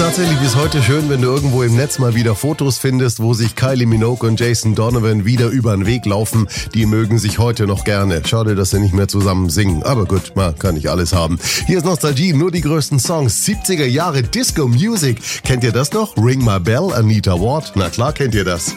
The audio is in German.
Tatsächlich ist heute schön, wenn du irgendwo im Netz mal wieder Fotos findest, wo sich Kylie Minogue und Jason Donovan wieder über den Weg laufen. Die mögen sich heute noch gerne. Schade, dass sie nicht mehr zusammen singen. Aber gut, man kann nicht alles haben. Hier ist Nostalgie, nur die größten Songs. 70er Jahre Disco Music. Kennt ihr das noch? Ring My Bell, Anita Ward? Na klar kennt ihr das.